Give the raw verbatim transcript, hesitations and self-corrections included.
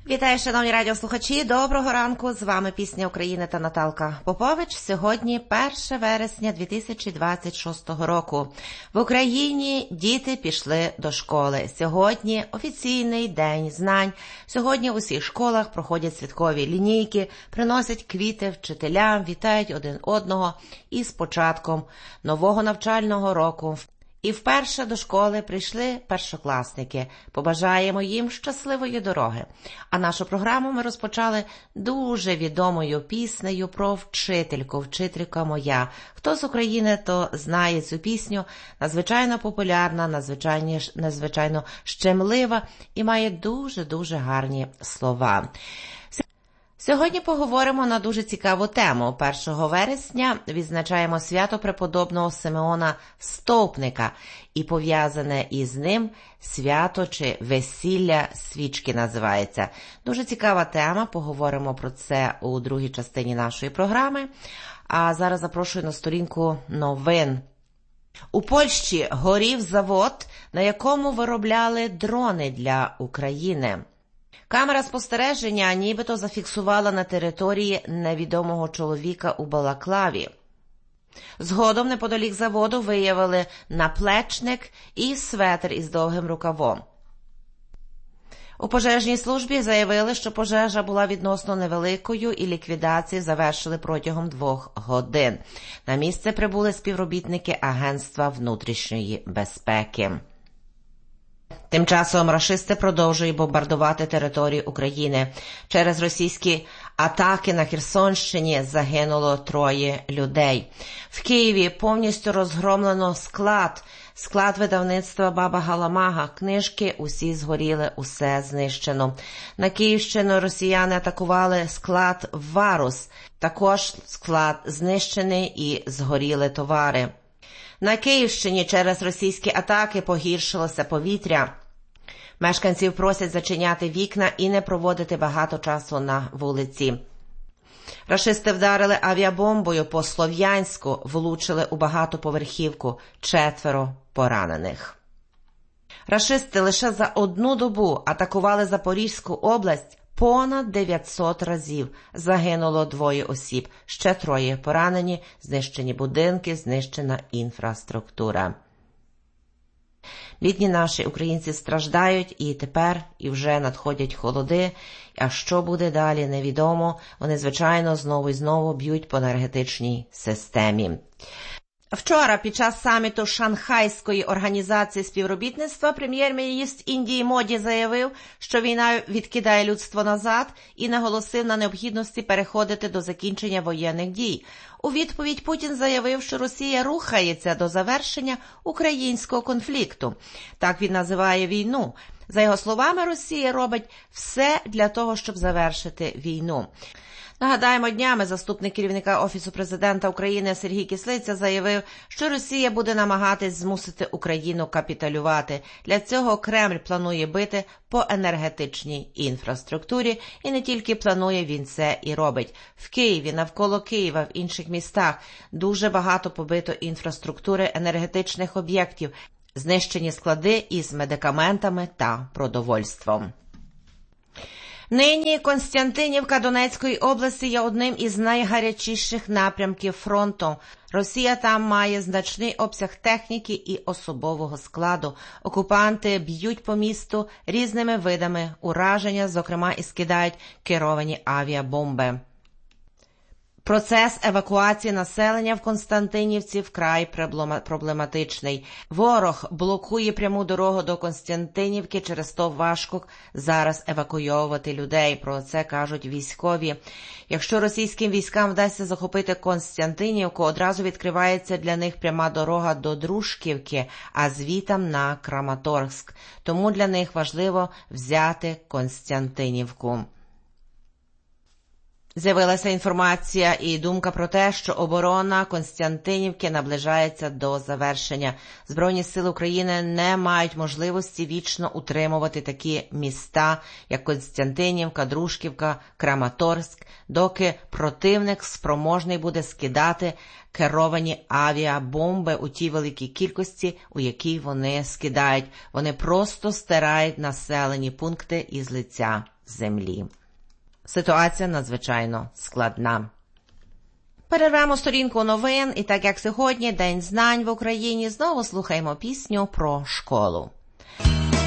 Вітаю, шановні радіослухачі. Доброго ранку. З вами Пісня України та Наталка Попович. Сьогодні перше вересня дві тисячі двадцять шостого року. В Україні діти пішли до школи. Сьогодні офіційний день знань. Сьогодні в усіх школах проходять святкові лінійки, приносять квіти вчителям, вітають один одного із початком нового навчального року. І вперше до школи прийшли першокласники. Побажаємо їм щасливої дороги. А нашу програму ми розпочали дуже відомою піснею про вчительку, вчителька моя. Хто з України, то знає цю пісню. Надзвичайно популярна, надзвичайно, надзвичайно щемлива і має дуже-дуже гарні слова. Сьогодні поговоримо на дуже цікаву тему. першого вересня відзначаємо свято преподобного Симеона Стовпника і пов'язане із ним свято чи весілля свічки називається. Дуже цікава тема, поговоримо про це у другій частині нашої програми. А зараз запрошую на сторінку новин. У Польщі горів завод, на якому виробляли дрони для України. Камера спостереження нібито зафіксувала на території невідомого чоловіка у балаклаві. Згодом неподалік заводу виявили наплечник і светр із довгим рукавом. У пожежній службі заявили, що пожежа була відносно невеликою і ліквідацію завершили протягом двох годин. На місце прибули співробітники Агентства внутрішньої безпеки. Тим часом рашисти продовжують бомбардувати територію України. Через російські атаки на Херсонщині загинуло троє людей. В Києві повністю розгромлено склад. Склад видавництва Баба Галамага. Книжки усі згоріли, усе знищено. На Київщину росіяни атакували склад «Варус». Також склад знищений і згоріли товари. На Київщині через російські атаки погіршилося повітря. Мешканців просять зачиняти вікна і не проводити багато часу на вулиці. Рашисти вдарили авіабомбою по Слов'янську, влучили у багатоповерхівку, четверо поранених. Рашисти лише за одну добу атакували Запорізьку область понад дев'ятсот разів. Загинуло двоє осіб, ще троє поранені, знищені будинки, знищена інфраструктура. Бідні наші українці страждають і тепер, і вже надходять холоди, а що буде далі невідомо, вони звичайно знову і знову б'ють по енергетичній системі. Вчора під час саміту Шанхайської організації співробітництва прем'єр-міністр Індії Моді заявив, що війна відкидає людство назад і наголосив на необхідності переходити до закінчення воєнних дій. У відповідь Путін заявив, що Росія рухається до завершення українського конфлікту. Так він називає війну. За його словами, Росія робить все для того, щоб завершити війну. Нагадаємо, днями заступник керівника Офісу президента України Сергій Кислиця заявив, що Росія буде намагатись змусити Україну капітулювати. Для цього Кремль планує бити по енергетичній інфраструктурі, і не тільки планує, він це і робить. В Києві, навколо Києва, в інших містах дуже багато побито інфраструктури енергетичних об'єктів, знищені склади із медикаментами та продовольством. Нині Костянтинівка Донецької області є одним із найгарячіших напрямків фронту. Росія там має значний обсяг техніки і особового складу. Окупанти б'ють по місту різними видами ураження, зокрема і скидають керовані авіабомби. Процес евакуації населення в Костянтинівці вкрай проблематичний. Ворог блокує пряму дорогу до Костянтинівки, через то важко зараз евакуйовувати людей. Про це кажуть військові. Якщо російським військам вдасться захопити Костянтинівку, одразу відкривається для них пряма дорога до Дружківки, а звітам на Краматорськ. Тому для них важливо взяти Костянтинівку. З'явилася інформація і думка про те, що оборона Костянтинівки наближається до завершення. Збройні сили України не мають можливості вічно утримувати такі міста, як Костянтинівка, Дружківка, Краматорськ, доки противник спроможний буде скидати керовані авіабомби у тій великій кількості, у якій вони скидають. Вони просто стирають населені пункти із лиця землі. Ситуація надзвичайно складна. Перервемо сторінку новин, і так як сьогодні День знань в Україні, знову слухаємо пісню про школу.